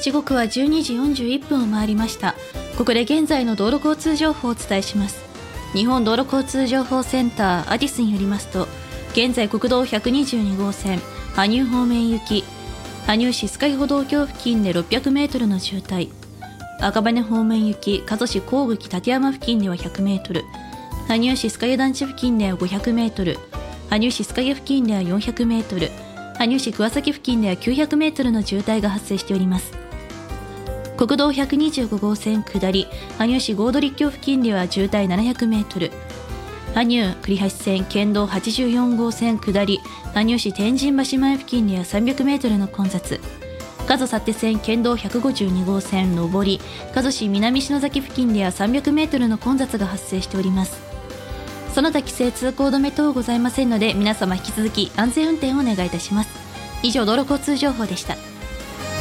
時刻は12時41分を回りました。ここで現在の道路交通情報をお伝えします。日本道路交通情報センターアディスによりますと、現在国道122号線羽生方面行き羽生市須賀歩道橋付近で600メートルの渋滞、赤羽方面行き加須市高口立山付近では100メートル、羽生市須賀団地付近では500メートル、羽生市須賀付近では400メートル、羽生市桑崎付近では900メートルの渋滞が発生しております。国道125号線下り羽生市合土立橋付近では渋滞700メートル、羽生栗橋線県道84号線下り羽生市天神橋前付近では300メートルの混雑、加須幸手線県道152号線上り加須市南篠崎付近では300メートルの混雑が発生しております。その他規制通行止め等ございませんので、皆様引き続き安全運転をお願いいたします。以上、道路交通情報でした。